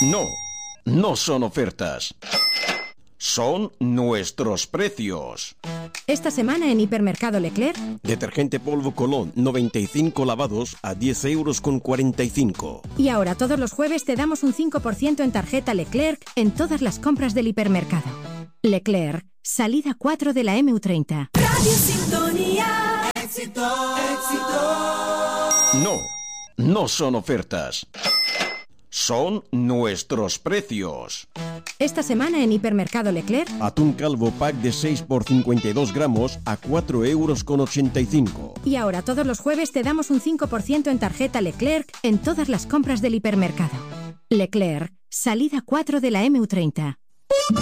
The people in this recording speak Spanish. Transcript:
No, no son ofertas. Son nuestros precios. Esta semana en Hipermercado Leclerc. Detergente polvo Colón, 95 lavados a 10,45 €. Y ahora todos los jueves te damos un 5% en tarjeta Leclerc en todas las compras del hipermercado. Leclerc, salida 4 de la MU30. Radio Sintonía. Éxito, éxito. No, no son ofertas. Son nuestros precios. Esta semana en Hipermercado Leclerc. Atún calvo pack de 6 por 52 gramos a 4,85 €. Y ahora todos los jueves te damos un 5% en tarjeta Leclerc en todas las compras del hipermercado. Leclerc, salida 4 de la MU30.